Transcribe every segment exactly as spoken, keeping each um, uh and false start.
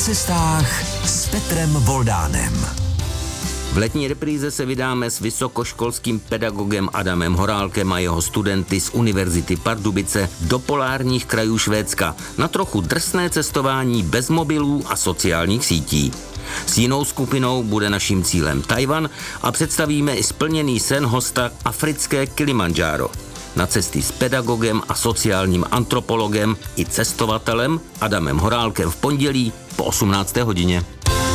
cestách s Petrem Voldánem. V letní repríze se vydáme s vysokoškolským pedagogem Adamem Horálkem a jeho studenty z Univerzity Pardubice do polárních krajů Švédska na trochu drsné cestování bez mobilů a sociálních sítí. S jinou skupinou bude naším cílem Tajvan a představíme i splněný sen hosta africké Kilimandžáro. Na cesty s pedagogem a sociálním antropologem i cestovatelem Adamem Horálkem v pondělí po osmnácté hodině.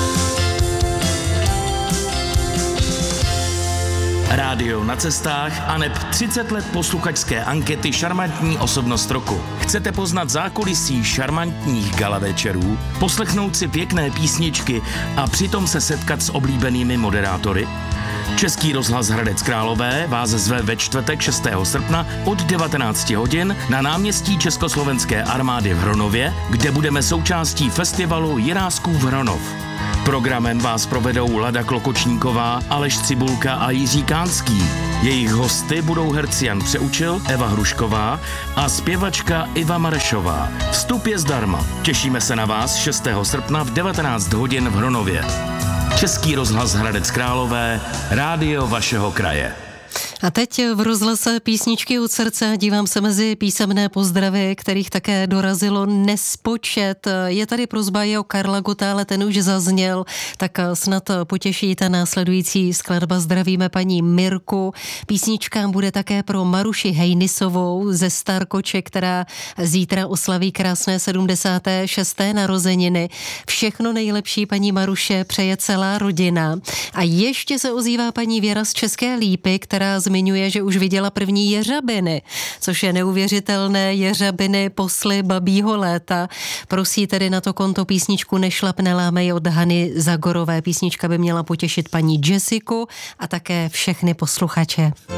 Rádio na cestách a neb třicet let posluchačské ankety Šarmantní osobnost roku. Chcete poznat zákulisí šarmantních gala večerů, poslechnout si pěkné písničky a přitom se setkat s oblíbenými moderátory? Český rozhlas Hradec Králové vás zve ve čtvrtek šestého srpna od devatenáct hodin na náměstí Československé armády v Hronově, kde budeme součástí festivalu Jiráskův Hronov. Programem vás provedou Lada Klokočníková, Aleš Cibulka a Jiří Kánský. Jejich hosty budou herci Jan Přeučil, Eva Hrušková a zpěvačka Iva Marešová. Vstup je zdarma. Těšíme se na vás šestého srpna v devatenáct hodin v Hronově. Český rozhlas Hradec Králové, rádio vašeho kraje. A teď v rozhlase Písničky od srdce dívám se mezi písemné pozdravy, kterých také dorazilo nespočet. Je tady prosba i o Karla Gota, ale ten už zazněl, tak snad potěšíte následující skladba. Zdravíme paní Mirku. Písnička bude také pro Maruši Hejnisovou ze Starkoče, která zítra oslaví krásné sedmdesáté šesté narozeniny. Všechno nejlepší paní Maruše přeje celá rodina. A ještě se ozývá paní Věra z České Lípy, která zmiňuje, že už viděla první jeřabiny, což je neuvěřitelné, jeřabiny posly babího léta. Prosí tedy na to konto písničku Nešlap nelámej od Hany Zagorové. Písnička by měla potěšit paní Jessiku a také všechny posluchače.